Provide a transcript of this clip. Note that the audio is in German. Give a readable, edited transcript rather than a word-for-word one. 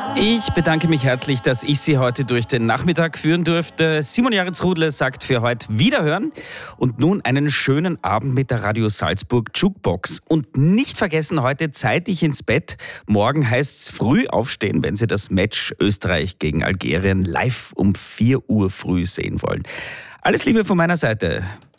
Ich bedanke mich herzlich, dass ich Sie heute durch den Nachmittag führen durfte. Simon Jaritzrudle sagt für heute Wiederhören und nun einen schönen Abend mit der Radio Salzburg Jukebox. Und nicht vergessen, heute zeitig ins Bett. Morgen heißt es früh aufstehen, wenn Sie das Match Österreich gegen Algerien live um 4 Uhr früh sehen wollen. Alles Liebe von meiner Seite.